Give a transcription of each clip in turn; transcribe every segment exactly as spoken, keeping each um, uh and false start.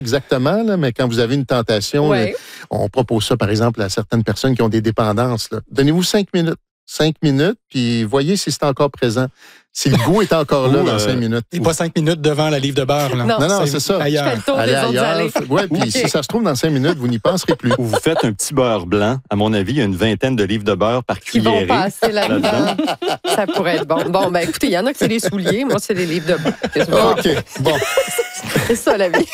exactement, là, mais quand vous avez une tentation, ouais. là, on propose ça, par exemple, à certaines personnes qui ont des dépendances. Là. Donnez-vous cinq minutes. Cinq minutes, puis voyez si c'est encore présent. Si le goût est encore là Ou, dans euh, cinq minutes. Et pas cinq minutes devant la livre de beurre. Là. Non. Non, non, c'est ça. Ailleurs. Je fais le tour Allez des autres ailleurs. allées. Ouais, puis Okay. si ça se trouve dans cinq minutes, vous n'y penserez plus. Ou vous faites un petit beurre blanc. À mon avis, il y a une vingtaine de livres de beurre par Qui vont cuillerée. passer là-dedans. Ça pourrait être bon. Bon, ben écoutez, il y en a que c'est les souliers. Moi, c'est les livres de beurre. OK, bon. C'est ça, la vie.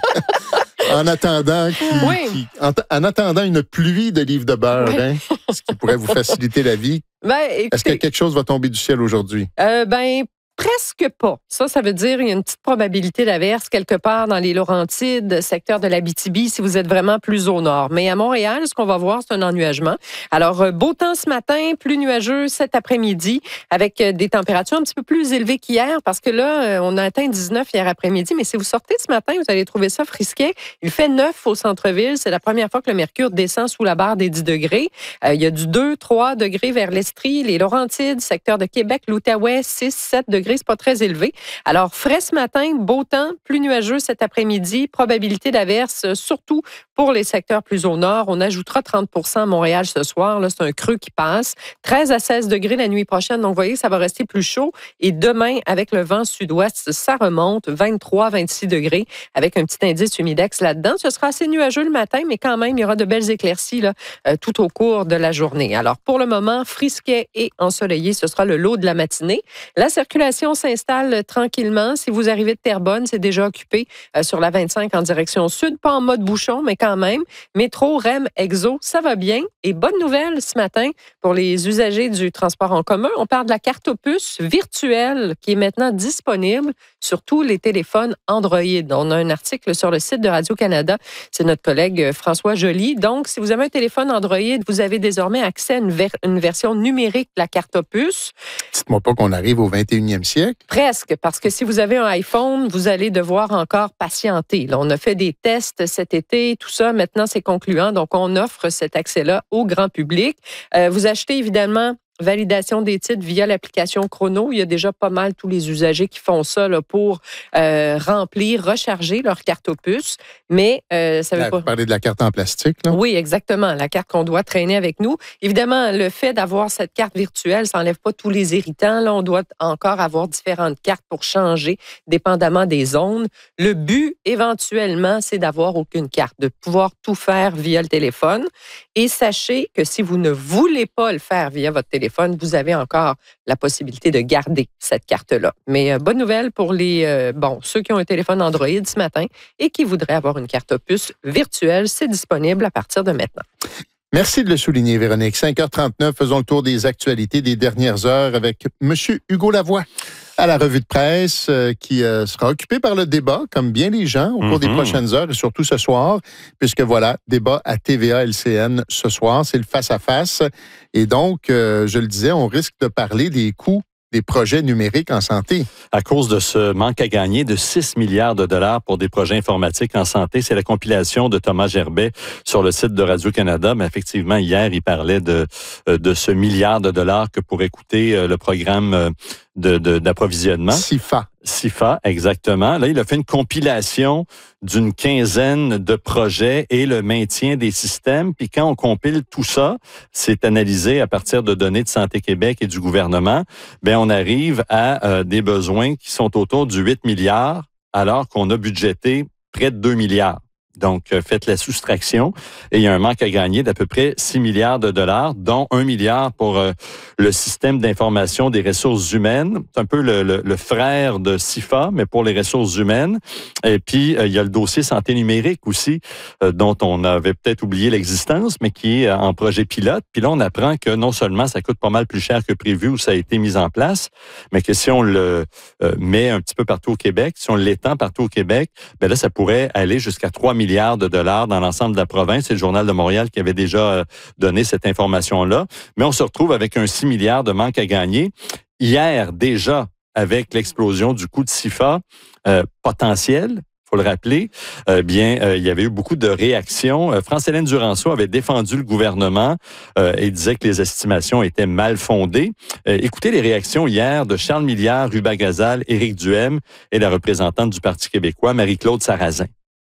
En attendant, qu'il- Oui. qu'il- en, en attendant une pluie de livres de beurre, Oui. hein, ce qui pourrait vous faciliter la vie, Ben, est-ce que écoutez, quelque chose va tomber du ciel aujourd'hui? euh, ben, presque pas. Ça, ça veut dire qu'il y a une petite probabilité d'averse quelque part dans les Laurentides, secteur de l'Abitibi, si vous êtes vraiment plus au nord. Mais à Montréal, ce qu'on va voir, c'est un ennuagement. Alors, euh, beau temps ce matin, plus nuageux cet après-midi, avec euh, des températures un petit peu plus élevées qu'hier, parce que là, euh, on a atteint dix-neuf hier après-midi, mais si vous sortez ce matin, vous allez trouver ça frisquet. Il fait neuf au centre-ville. C'est la première fois que le mercure descend sous la barre des dix degrés. Euh, il y a du deux, trois degrés vers l'Estrie, les Laurentides, secteur de Québec, l'Outaouais, six, sept degrés. C'est pas très élevé. Alors, frais ce matin, beau temps, plus nuageux cet après-midi, probabilité d'averse, surtout pour les secteurs plus au nord. On ajoutera trente pour cent à Montréal ce soir. Là, c'est un creux qui passe. treize à seize degrés la nuit prochaine. Donc, vous voyez, ça va rester plus chaud. Et demain, avec le vent sud-ouest, ça remonte vingt-trois, vingt-six degrés avec un petit indice humidex là-dedans. Ce sera assez nuageux le matin, mais quand même, il y aura de belles éclaircies là, euh, tout au cours de la journée. Alors, pour le moment, frisquet et ensoleillé, ce sera le lot de la matinée. La circulation s'installe tranquillement. Si vous arrivez de Terrebonne, c'est déjà occupé euh, sur la vingt-cinq en direction sud. Pas en mode bouchon, mais quand même. Métro, R E M, Exo, ça va bien. Et bonne nouvelle ce matin pour les usagers du transport en commun. On parle de la carte Opus virtuelle qui est maintenant disponible sur tous les téléphones Android. On a un article sur le site de Radio-Canada. C'est notre collègue François Joly. Donc, si vous avez un téléphone Android, vous avez désormais accès à une, ver- une version numérique de la carte Opus. Dites-moi pas qu'on arrive au vingt et unième siècle. Presque, parce que si vous avez un iPhone, vous allez devoir encore patienter. Là, on a fait des tests cet été, tout ça. Maintenant, c'est concluant. Donc, on offre cet accès-là au grand public. Euh, vous achetez évidemment validation des titres via l'application Chrono. Il y a déjà pas mal tous les usagers qui font ça là, pour euh, remplir, recharger leur carte Opus. Mais euh, ça veut Là, pas... vous parlez de la carte en plastique, là? Oui, exactement. La carte qu'on doit traîner avec nous. Évidemment, le fait d'avoir cette carte virtuelle, ça n'enlève pas tous les irritants. Là, on doit encore avoir différentes cartes pour changer, dépendamment des zones. Le but, éventuellement, c'est d'avoir aucune carte, de pouvoir tout faire via le téléphone. Et sachez que si vous ne voulez pas le faire via votre téléphone, vous avez encore la possibilité de garder cette carte-là. Mais euh, bonne nouvelle pour les euh, bon ceux qui ont un téléphone Android ce matin et qui voudraient avoir une carte Opus virtuelle. C'est disponible à partir de maintenant. Merci de le souligner, Véronique. cinq heures trente-neuf, faisons le tour des actualités des dernières heures avec M. Hugo Lavoie à la revue de presse euh, qui euh, sera occupé par le débat, comme bien les gens, au cours Mm-hmm. des prochaines heures et surtout ce soir, puisque voilà, débat à T V A L C N ce soir, c'est le face-à-face. Et donc, euh, je le disais, on risque de parler des coûts des projets numériques en santé. À cause de ce manque à gagner de six milliards de dollars pour des projets informatiques en santé. C'est la compilation de Thomas Gerbet sur le site de Radio-Canada. Mais effectivement, hier, il parlait de, de ce milliard de dollars que pourrait coûter le programme de, de, d'approvisionnement. S I F A. S I F A, exactement. Là, il a fait une compilation d'une quinzaine de projets et le maintien des systèmes. Puis quand on compile tout ça, c'est analysé à partir de données de Santé Québec et du gouvernement, bien, on arrive à euh, des besoins qui sont autour du huit milliards, alors qu'on a budgété près de deux milliards. Donc, euh, faites la soustraction et il y a un manque à gagner d'à peu près six milliards de dollars, dont un milliard pour euh, le système d'information des ressources humaines. C'est un peu le, le, le frère de S I F A, mais pour les ressources humaines. Et puis, euh, il y a le dossier santé numérique aussi, euh, dont on avait peut-être oublié l'existence, mais qui est en projet pilote. Puis là, on apprend que non seulement ça coûte pas mal plus cher que prévu où ça a été mis en place, mais que si on le euh, met un petit peu partout au Québec, si on l'étend partout au Québec, ben là, ça pourrait aller jusqu'à trois milliards de dollars dans l'ensemble de la province. C'est le Journal de Montréal qui avait déjà donné cette information-là. Mais on se retrouve avec un six milliards de manque à gagner. Hier, déjà, avec l'explosion du coût de S I F A euh, potentiel, faut le rappeler, euh, bien, euh, il y avait eu beaucoup de réactions. Euh, France-Hélène Duranceau avait défendu le gouvernement euh, et disait que les estimations étaient mal fondées. Euh, écoutez les réactions hier de Charles Milliard, Ruba Gazal, Éric Duhem et la représentante du Parti québécois, Marie-Claude Sarrazin.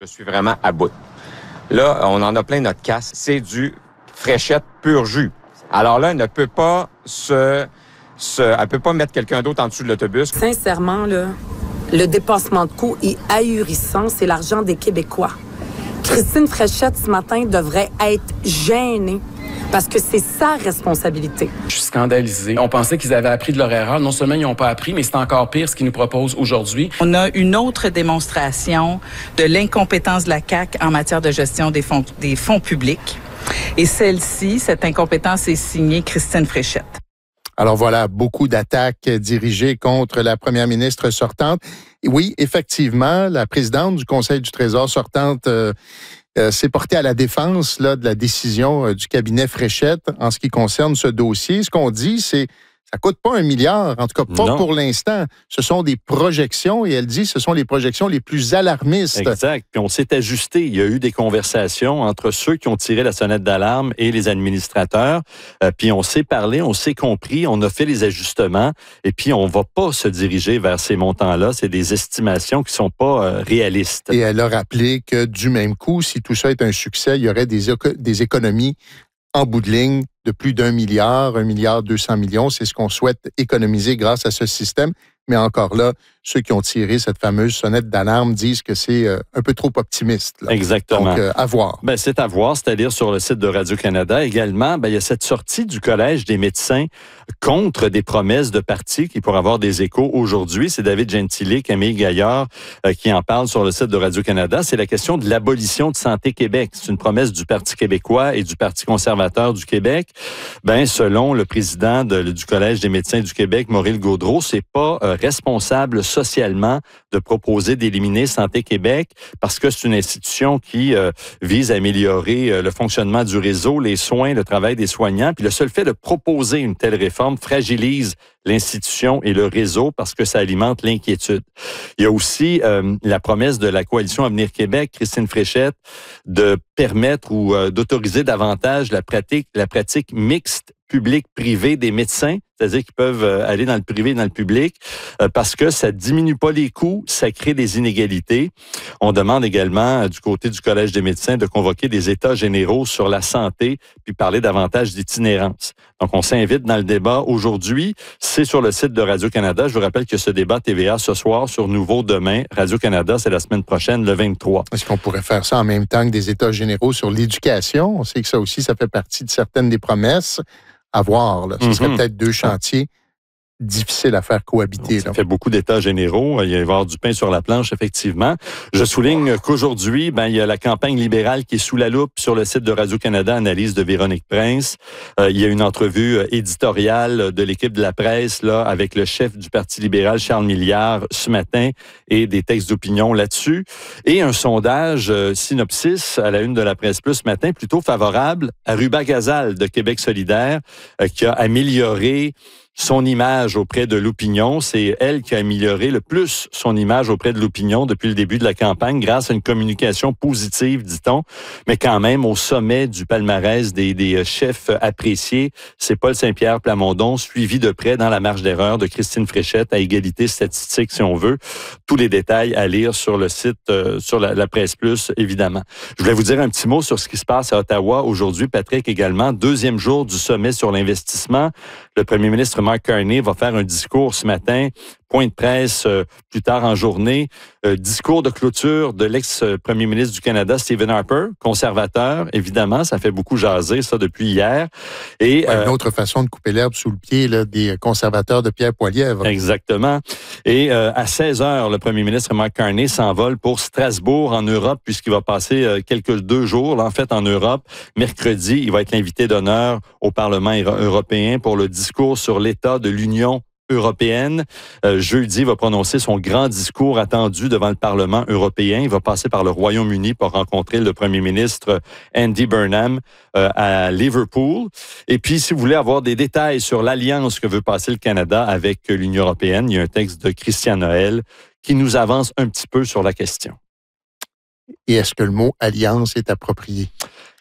Je suis vraiment à bout. Là, on en a plein notre casse. C'est du Fréchette pur jus. Alors là, elle ne peut pas se... se elle peut pas mettre quelqu'un d'autre en dessous de l'autobus. Sincèrement, là, le dépassement de coût est ahurissant. C'est l'argent des Québécois. Christine Fréchette, ce matin, devrait être gênée parce que c'est sa responsabilité. Je suis scandalisé. On pensait qu'ils avaient appris de leur erreur. Non seulement ils n'ont pas appris, mais c'est encore pire ce qu'ils nous proposent aujourd'hui. On a une autre démonstration de l'incompétence de la C A Q en matière de gestion des fonds, des fonds publics. Et celle-ci, cette incompétence est signée Christine Fréchette. Alors voilà, beaucoup d'attaques dirigées contre la première ministre sortante. Et oui, effectivement, la présidente du Conseil du Trésor sortante euh, euh, s'est portée à la défense là, de la décision euh, du cabinet Fréchette en ce qui concerne ce dossier. Ce qu'on dit, c'est ça coûte pas un milliard, en tout cas pas non. pour l'instant. Ce sont des projections et elle dit que ce sont les projections les plus alarmistes. Exact. Puis on s'est ajusté. Il y a eu des conversations entre ceux qui ont tiré la sonnette d'alarme et les administrateurs. Euh, puis on s'est parlé, on s'est compris, on a fait les ajustements et puis on va pas se diriger vers ces montants-là. C'est des estimations qui sont pas euh, réalistes. Et elle a rappelé que du même coup, si tout ça est un succès, il y aurait des, éco- des économies en bout de ligne de plus d'un milliard, un milliard deux cents millions. C'est ce qu'on souhaite économiser grâce à ce système. Mais encore là, ceux qui ont tiré cette fameuse sonnette d'alarme disent que c'est euh, un peu trop optimiste. Là. Exactement. Donc, euh, à voir. Ben, c'est à voir, c'est à lire sur le site de Radio-Canada. Également, ben, il y a cette sortie du Collège des médecins contre des promesses de partis qui pourraient avoir des échos aujourd'hui. C'est David Gentili, Camille Gaillard euh, qui en parle sur le site de Radio-Canada. C'est la question de l'abolition de Santé Québec. C'est une promesse du Parti québécois et du Parti conservateur du Québec. Ben, selon le président de, du Collège des médecins du Québec, Maurice Gaudreault, c'est pas euh, responsable socialement de proposer d'éliminer Santé Québec parce que c'est une institution qui euh, vise à améliorer euh, le fonctionnement du réseau, les soins, le travail des soignants. Puis le seul fait de proposer une telle réforme fragilise l'institution et le réseau parce que ça alimente l'inquiétude. Il y a aussi euh, la promesse de la coalition Avenir Québec, Christine Fréchette, de permettre ou euh, d'autoriser davantage la pratique, la pratique mixte public-privé des médecins, c'est-à-dire qu'ils peuvent aller dans le privé et dans le public, euh, parce que ça diminue pas les coûts, ça crée des inégalités. On demande également, euh, du côté du Collège des médecins, de convoquer des états généraux sur la santé, puis parler davantage d'itinérance. Donc, on s'invite dans le débat aujourd'hui. C'est sur le site de Radio-Canada. Je vous rappelle que ce débat T V A ce soir sur Nouveau demain. Radio-Canada, c'est la semaine prochaine, le vingt-trois. Est-ce qu'on pourrait faire ça en même temps que des états généraux sur l'éducation? On sait que ça aussi, ça fait partie de certaines des promesses. À voir, là. Ce mm-hmm. serait peut-être deux chantiers difficiles à faire cohabiter. Ça là. fait beaucoup d'états généraux. Il va y avoir du pain sur la planche, effectivement. Je souligne qu'aujourd'hui, ben, il y a la campagne libérale qui est sous la loupe sur le site de Radio-Canada, analyse de Véronique Prince. Euh, il y a une entrevue éditoriale de l'équipe de la presse là, avec le chef du Parti libéral, Charles Milliard, ce matin, et des textes d'opinion là-dessus. Et un sondage euh, synopsis à la une de la presse plus ce matin, plutôt favorable à Ruba Gazal de Québec solidaire, euh, qui a amélioré son image auprès de l'opinion. C'est elle qui a amélioré le plus son image auprès de l'opinion depuis le début de la campagne grâce à une communication positive, dit-on, mais quand même au sommet du palmarès des, des chefs appréciés, c'est Paul Saint-Pierre Plamondon, suivi de près dans la marge d'erreur de Christine Fréchette à égalité statistique, si on veut. Tous les détails à lire sur le site, euh, sur la, la Presse Plus, évidemment. Je voulais vous dire un petit mot sur ce qui se passe à Ottawa aujourd'hui, Patrick, également. Deuxième jour du sommet sur l'investissement. Le premier ministre Mark Carney va faire un discours ce matin, point de presse euh, plus tard en journée, euh, discours de clôture de l'ex-premier ministre du Canada, Stephen Harper, conservateur, évidemment, ça fait beaucoup jaser ça depuis hier. Et ouais, euh, une autre façon de couper l'herbe sous le pied là, des conservateurs de Pierre Poilievre. Exactement. Et euh, à seize heures, le premier ministre Mark Carney s'envole pour Strasbourg en Europe, puisqu'il va passer euh, quelques deux jours, là, en fait, en Europe. Mercredi, il va être l'invité d'honneur au Parlement européen pour le discours sur l'état de l'Union européenne. Euh, jeudi, il va prononcer son grand discours attendu devant le Parlement européen. Il va passer par le Royaume-Uni pour rencontrer le premier ministre Andy Burnham euh, à Liverpool. Et puis, si vous voulez avoir des détails sur l'alliance que veut passer le Canada avec l'Union européenne, il y a un texte de Christian Noël qui nous avance un petit peu sur la question. Et est-ce que le mot « alliance » est approprié?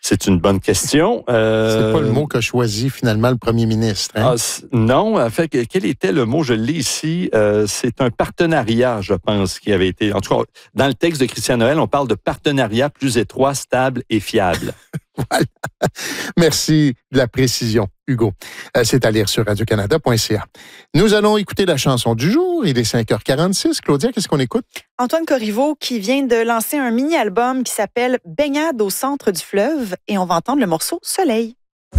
C'est une bonne question. Euh... C'est pas le mot qu'a choisi finalement le premier ministre. Hein? Ah, non, en fait, quel était le mot? Je le lis ici. Euh, c'est un partenariat, je pense, qui avait été... En tout cas, dans le texte de Christian Noël, on parle de partenariat plus étroit, stable et fiable. Voilà. Merci de la précision, Hugo. Euh, c'est à lire sur radio canada point c a. Nous allons écouter la chanson du jour. Il est cinq heures quarante-six. Claudia, qu'est-ce qu'on écoute? Antoine Corriveau qui vient de lancer un mini-album qui s'appelle « Baignade au centre du fleuve » et on va entendre le morceau « Soleil ».